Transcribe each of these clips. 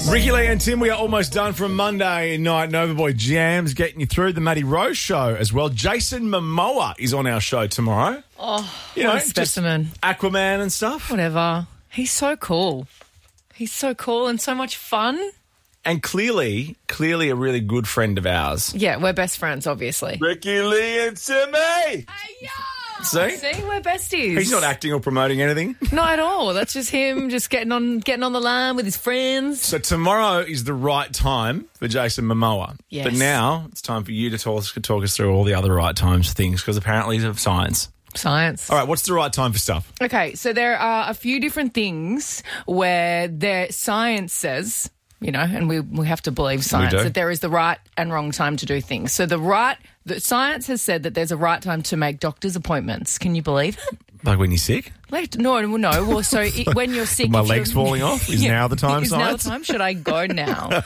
Ricky Lee and Tim, we are almost done from Monday night. Novaboy Jams getting you through the Matty Rose show as well. Jason Momoa is on our show tomorrow. Oh, You what know, a specimen. just Aquaman and stuff. Whatever. He's so cool. He's so cool and so much fun. And clearly a really good friend of ours. Yeah, we're best friends, obviously. Ricky Lee and Timmy. See? See, we're besties. He's not acting or promoting anything. Not at all. That's just him just getting on the line with his friends. So tomorrow is the right time for Jason Momoa. Yes. But now it's time for you to talk us through all the other right times for things because apparently it's of science. Science. All right, what's the right time for stuff? Okay, so there are a few different things where their science says, you know, and we have to believe science, do. that there is the right and wrong time to do things. So the science has said that there's a right time to make doctor's appointments. Can you believe it? Like when you're sick? No. Well, so when you're sick, My if you're- legs falling off is now the time, Is now the science? time? Should I go now?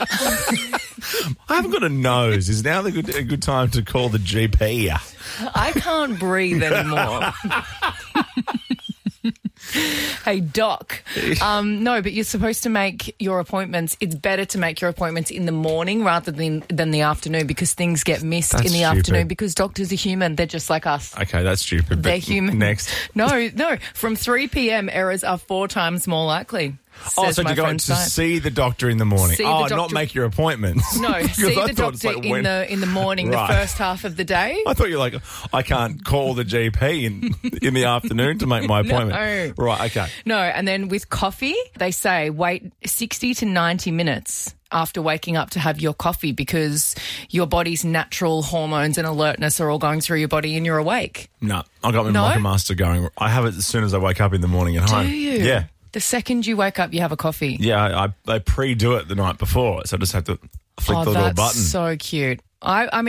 I haven't got a nose. Is now a good time to call the GP? I can't breathe anymore. Hey, doc. No, but you're supposed to make your appointments. It's better to make your appointments in the morning rather than the afternoon because things get missed That's in the stupid. afternoon because doctors are human. They're just like us. Okay, that's stupid. They're but human. Next. No. From 3 p.m, errors are 4 times more likely. Oh, says so my to go friend to Science. see the doctor in the morning. See the Not doctor- make your appointments. No, Because see I the thought it's doctor like in the morning, Right. the first half of the day. I thought you were like, I can't call the GP in the afternoon to make my appointment. No. Right, okay. No, and then with coffee, they say wait 60 to 90 minutes after waking up to have your coffee because your body's natural hormones and alertness are all going through your body and you're awake. No, I got my No? Mocha Master going. I have it as soon as I wake up in the morning at home. Do you? Yeah. The second you wake up, you have a coffee. Yeah, I pre-do it the night before, so I just have to flick the little that's button. so cute. I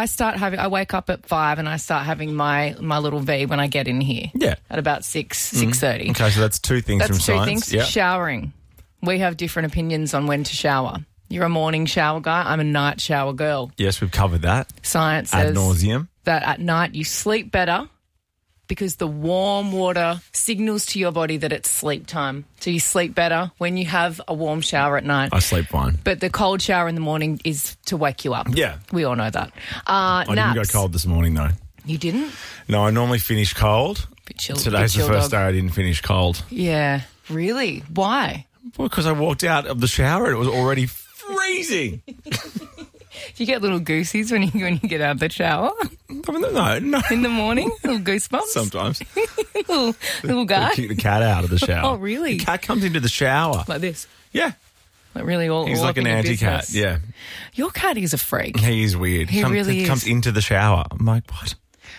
wake up at 5 and I start having my little V when I get in here. Yeah. At about 6:30. Okay, so that's two things from That's two science. things. Yeah. Showering. We have different opinions on when to shower. You're a morning shower guy. I'm a night shower girl. Yes, we've covered that Science ad says nauseum. that at night you sleep better because the warm water signals to your body that it's sleep time. So you sleep better when you have a warm shower at night. I sleep fine. But the cold shower in the morning is to wake you up. Yeah. We all know that. I didn't go cold this morning, though. You didn't? No, I normally finish cold. Bit chill, Today's bit the chill first dog. day I didn't finish cold. Yeah. Really? Why? Well, because I walked out of the shower and it was already freezing. Do you get little goosies when you get out of the shower I mean, no. in the morning? Little goosebumps? Sometimes. little guy? Kick the cat out of the shower. Oh, really? The cat comes into the shower. Like this? Yeah. Like really all He's all like up an in your anti-cat. business? Yeah. Your cat is a freak. He is weird. He really comes is. into the shower. I'm like, what?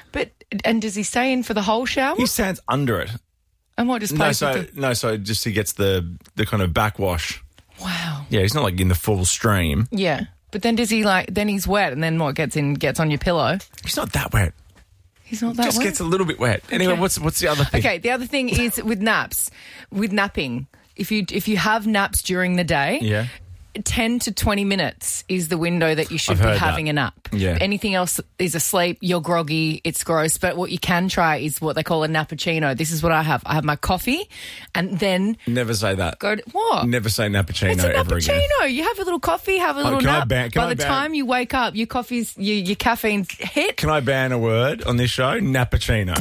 And does he stay in for the whole shower? He stands under it. And what, just No, plays with so just he gets the kind of backwash. Wow. Yeah, he's not like in the full stream. Yeah. But then does he then he's wet and then what gets on your pillow? He's not that wet. He's not that Just wet? gets a little bit wet. Anyway, Okay. what's the other thing? Okay, the other thing is with naps, with napping. If you have naps during the day, Yeah. 10 to 20 minutes is the window that you should I've be heard having that. a nap. Yeah. Anything else is asleep, you're groggy, it's gross. But what you can try is what they call a nappuccino. This is what I have. I have my coffee and then Never say that. go to, what? Never say nappuccino It's a ever again. nappuccino. You have a little coffee, have a little can I nap. ban- can By I the ban- time you wake up, your coffee's, your caffeine's hit. Can I ban a word on this show? Nappuccino.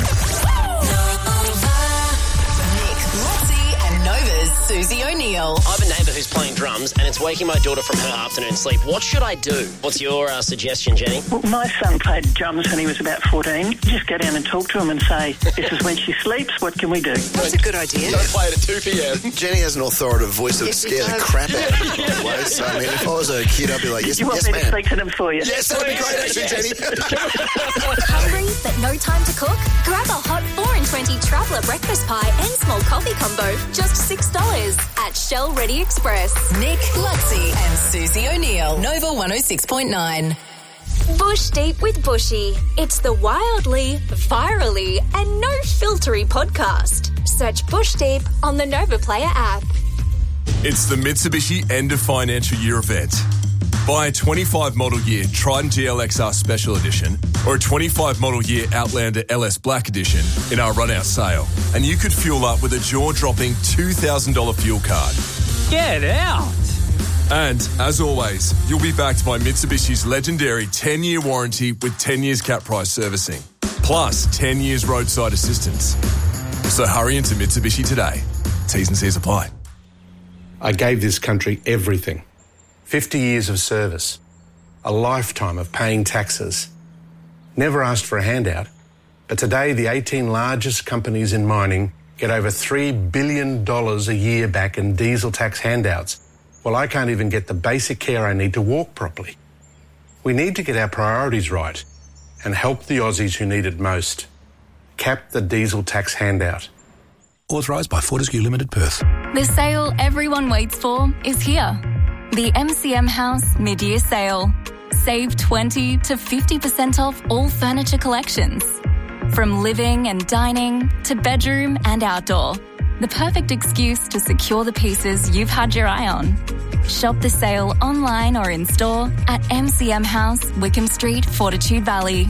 Susie O'Neill. I have a neighbour who's playing drums and it's waking my daughter from her afternoon sleep. What should I do? What's your suggestion, Jenny? Well, my son played drums when he was about 14. Just go down and talk to him and say, this is when she sleeps, what can we do? That's a good idea. Don't play it at 2 p.m. Jenny has an authoritative voice that would Yes, she scare the does. crap out of me, by the way. So, I mean, if I was a kid, I'd be like, yes, You want yes, me to ma'am. speak to them for you? Yes, that'd be great, actually, Jenny. Hungry but no time to cook? Grab a hot 4 in 20 traveller breakfast pie and small coffee combo, just $6 at Shell Ready Express. Nick, Luxie and Susie O'Neill. Nova 106.9. Bush Deep with Bushy. It's the wildly, virally and no-filtery podcast. Search Bush Deep on the Nova Player app. It's the Mitsubishi end of financial year event. Buy a 25 model year Triton GLXR Special Edition or a 25 model year Outlander LS Black Edition in our run-out sale, and you could fuel up with a jaw-dropping $2,000 fuel card. Get out! And, as always, you'll be backed by Mitsubishi's legendary 10-year warranty with 10 years cap price servicing, plus 10 years roadside assistance. So hurry into Mitsubishi today. T's and C's apply. I gave this country everything. 50 years of service. A lifetime of paying taxes. Never asked for a handout. But today, the 18 largest companies in mining get over $3 billion a year back in diesel tax handouts. Well, I can't even get the basic care I need to walk properly. We need to get our priorities right and help the Aussies who need it most. Cap the diesel tax handout. Authorised by Fortescue Limited, Perth. The sale everyone waits for is here. The MCM House Mid-Year Sale. Save 20 to 50% off all furniture collections. From living and dining to bedroom and outdoor. The perfect excuse to secure the pieces you've had your eye on. Shop the sale online or in store at MCM House, Wickham Street, Fortitude Valley.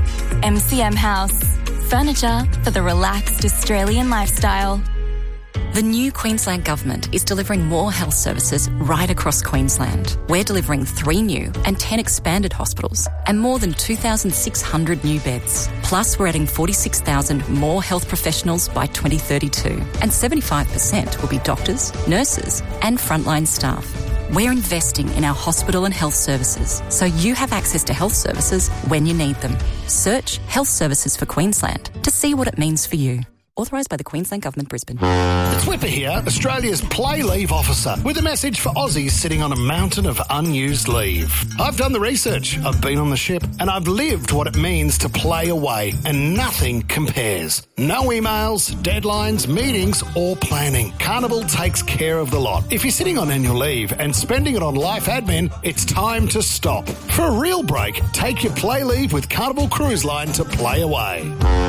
MCM House. Furniture for the relaxed Australian lifestyle. The new Queensland Government is delivering more health services right across Queensland. We're delivering 3 new and 10 expanded hospitals and more than 2,600 new beds. Plus, we're adding 46,000 more health professionals by 2032, and 75% will be doctors, nurses and frontline staff. We're investing in our hospital and health services so you have access to health services when you need them. Search Health Services for Queensland to see what it means for you. Authorised by the Queensland Government, Brisbane. It's Whipper here, Australia's play leave officer, with a message for Aussies sitting on a mountain of unused leave. I've done the research, I've been on the ship, and I've lived what it means to play away, and nothing compares. No emails, deadlines, meetings, or planning. Carnival takes care of the lot. If you're sitting on annual leave and spending it on life admin, it's time to stop. For a real break, take your play leave with Carnival Cruise Line to play away.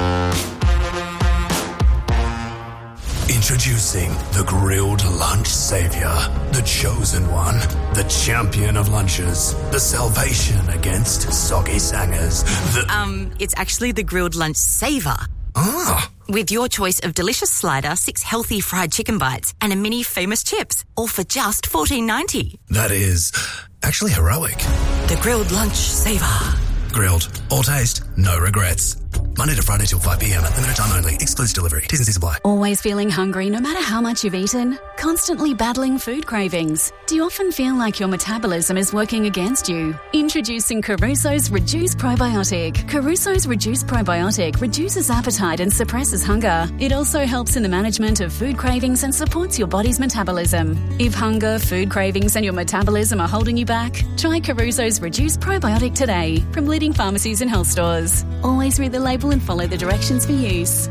Introducing the Grilled Lunch Saviour, the chosen one, the champion of lunches, the salvation against soggy sangers. It's actually the Grilled Lunch Saver. Ah. With your choice of delicious slider, 6 healthy fried chicken bites, and a mini famous chips, all for just $14.90. That is actually heroic. The Grilled Lunch Saver. Grilled. All taste, no regrets. Monday to Friday till 5 p.m. Limited time only. Excludes delivery. T's and C's apply. Always feeling hungry no matter how much you've eaten? Constantly battling food cravings? Do you often feel like your metabolism is working against you? Introducing Caruso's Reduce Probiotic. Caruso's Reduce Probiotic reduces appetite and suppresses hunger. It also helps in the management of food cravings and supports your body's metabolism. If hunger, food cravings and your metabolism are holding you back, try Caruso's Reduce Probiotic today from leading pharmacies and health stores. Always read the label and follow the directions for use.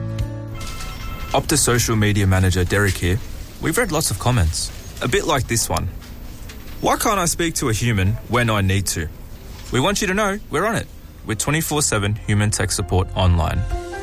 Optus social media manager Derek here. We've read lots of comments, a bit like this one. Why can't I speak to a human when I need to? We want you to know we're on it with 24/7 human tech support online.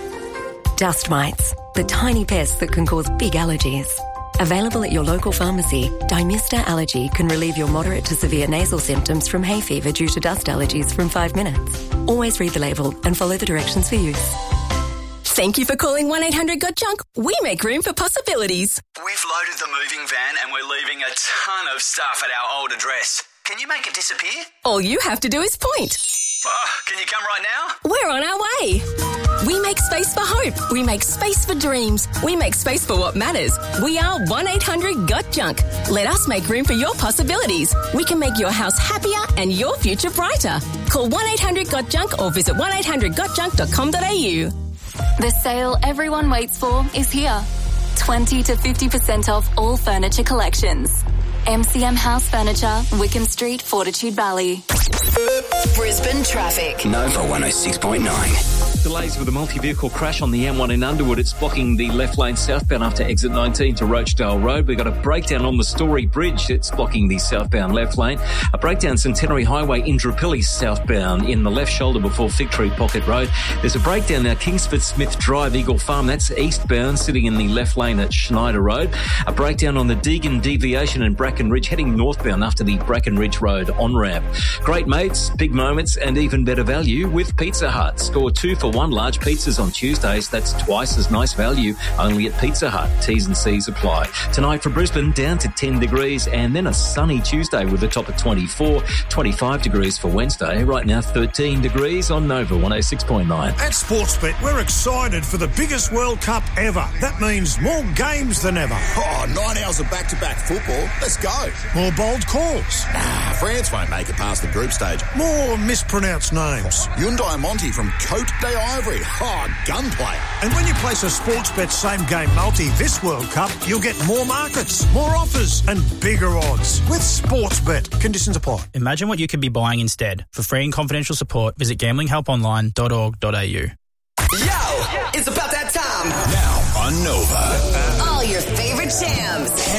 Dust mites, the tiny pests that can cause big allergies. Available at your local pharmacy, Dymista Allergy can relieve your moderate to severe nasal symptoms from hay fever due to dust allergies from 5 minutes. Always read the label and follow the directions for use. Thank you for calling 1-800-GOT-JUNK. We make room for possibilities. We've loaded the moving van and we're leaving a ton of stuff at our old address. Can you make it disappear? All you have to do is point. Can you come right now? We're on our way. We make space for hope. We make space for dreams. We make space for what matters. We are 1-800-GOT-JUNK. Let us make room for your possibilities. We can make your house happier and your future brighter. Call 1-800-GOT-JUNK or visit 1-800-GOT-JUNK.com.au. The sale everyone waits for is here. 20 to 50% off all furniture collections. MCM House Furniture, Wickham Street, Fortitude Valley. Brisbane traffic. Nova 106.9. Delays with a multi-vehicle crash on the M1 in Underwood. It's blocking the left lane southbound after exit 19 to Rochdale Road. We've got a breakdown on the Story Bridge. It's blocking the southbound left lane. A breakdown Centenary Highway, Indooroopilly southbound in the left shoulder before Fig Tree Pocket Road. There's a breakdown now Kingsford Smith Drive, Eagle Farm. That's eastbound, sitting in the left lane at Schneider Road. A breakdown on the Deegan Deviation in Bracken Ridge, heading northbound after the Bracken Ridge Road on-ramp. Great mates, big moments and even better value with Pizza Hut. Score 2 for $1 large pizzas on Tuesdays. That's twice as nice value, only at Pizza Hut. T's and C's apply. Tonight for Brisbane, down to 10 degrees, and then a sunny Tuesday with a top of 24, 25 degrees for Wednesday. Right now, 13 degrees on Nova 106.9. At Sportsbet, we're excited for the biggest World Cup ever. That means more games than ever. Oh, 9 hours of back-to-back football. Let's go. More bold calls. Nah, France won't make it past the group stage. More mispronounced names. Hyundai Monty from Cote d'Ivory. Oh, gunplay. And when you place a Sportsbet same-game multi this World Cup, you'll get more markets, more offers and bigger odds. With Sportsbet. Conditions apply. Imagine what you could be buying instead. For free and confidential support, visit gamblinghelponline.org.au. Yo, it's about that time. Now on Nova. All your favorite jams.